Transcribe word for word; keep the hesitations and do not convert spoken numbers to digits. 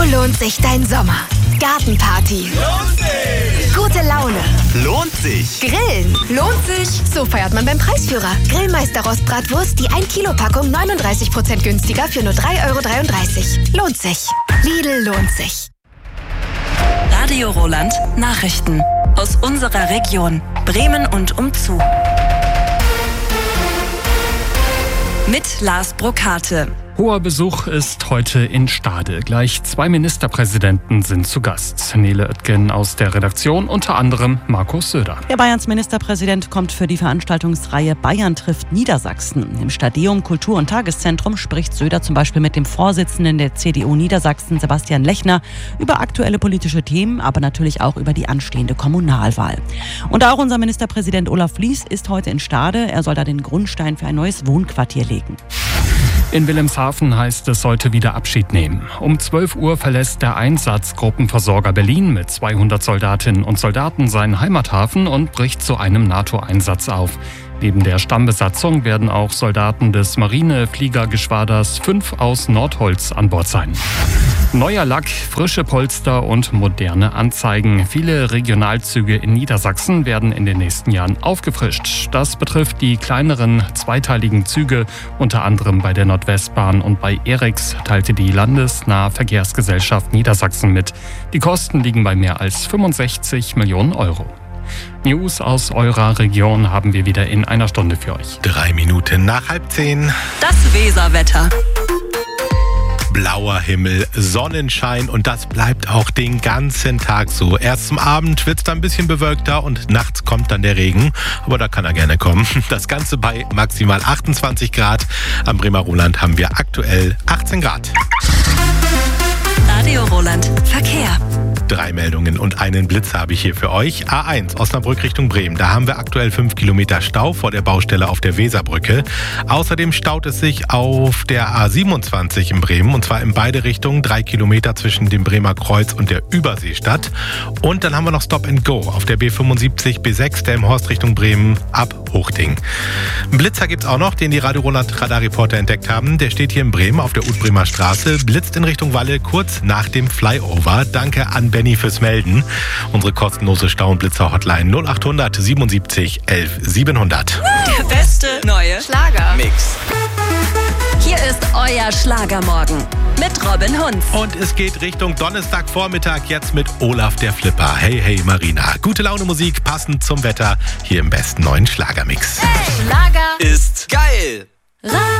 lohnt sich dein Sommer? Gartenparty. Lohnt sich! Gute Laune. Lohnt sich! Grillen. Lohnt sich. So feiert man beim Preisführer. Grillmeister Rostbratwurst, die ein Kilo Packung neununddreißig Prozent günstiger für nur drei Euro dreiunddreißig. Lohnt sich. Lidl lohnt sich. Radio Roland Nachrichten aus unserer Region Bremen und umzu. Mit Lars Brokate. Hoher Besuch ist heute in Stade. Gleich zwei Ministerpräsidenten sind zu Gast. Nele Oetgen aus der Redaktion, unter anderem Markus Söder. Der Bayerns Ministerpräsident kommt für die Veranstaltungsreihe Bayern trifft Niedersachsen. Im Stadium Kultur- und Tageszentrum spricht Söder zum Beispiel mit dem Vorsitzenden der C D U Niedersachsen, Sebastian Lechner, über aktuelle politische Themen, aber natürlich auch über die anstehende Kommunalwahl. Und auch unser Ministerpräsident Olaf Lies ist heute in Stade. Er soll da den Grundstein für ein neues Wohnquartier legen. In Wilhelmshaven heißt es heute wieder Abschied nehmen. Um zwölf Uhr verlässt der Einsatzgruppenversorger Berlin mit zweihundert Soldatinnen und Soldaten seinen Heimathafen und bricht zu einem NATO-Einsatz auf. Neben der Stammbesatzung werden auch Soldaten des Marinefliegergeschwaders fünf aus Nordholz an Bord sein. Neuer Lack, frische Polster und moderne Anzeigen. Viele Regionalzüge in Niedersachsen werden in den nächsten Jahren aufgefrischt. Das betrifft die kleineren zweiteiligen Züge, unter anderem bei der Nordwestbahn und bei Eriks, teilte die Landesnahe Verkehrsgesellschaft Niedersachsen mit. Die Kosten liegen bei mehr als fünfundsechzig Millionen Euro. News aus eurer Region haben wir wieder in einer Stunde für euch. Drei Minuten nach halb zehn. Das Weserwetter. Blauer Himmel, Sonnenschein und das bleibt auch den ganzen Tag so. Erst zum Abend wird es dann ein bisschen bewölkter und nachts kommt dann der Regen. Aber da kann er gerne kommen. Das Ganze bei maximal achtundzwanzig Grad. Am Bremer Roland haben wir aktuell achtzehn Grad. Radio Roland Verkehr. Drei Meldungen und einen Blitz habe ich hier für euch. A eins, Osnabrück Richtung Bremen. Da haben wir aktuell fünf Kilometer Stau vor der Baustelle auf der Weserbrücke. Außerdem staut es sich auf der A siebenundzwanzig in Bremen. Und zwar in beide Richtungen. Drei Kilometer zwischen dem Bremer Kreuz und der Überseestadt. Und dann haben wir noch Stop and Go auf der B fünfundsiebzig B sechs, der im Horst Richtung Bremen ab Hochding. Einen Blitzer gibt es auch noch, den die Radio Roland Radarreporter entdeckt haben. Der steht hier in Bremen auf der Utbremer Straße. Blitzt in Richtung Walle kurz nach dem Flyover. Danke an Benny fürs Melden. Unsere kostenlose Stau- und Blitzer-Hotline null achthundert siebenundsiebzig elf siebenhundert. Der beste neue Schlager. Mix. Hier ist euer Schlagermorgen mit Robin Hunz. Und es geht Richtung Donnerstagvormittag jetzt mit Olaf der Flipper. Hey, hey Marina. Gute Laune Musik, passend zum Wetter, hier im besten neuen Schlagermix. Hey, Schlager ist geil.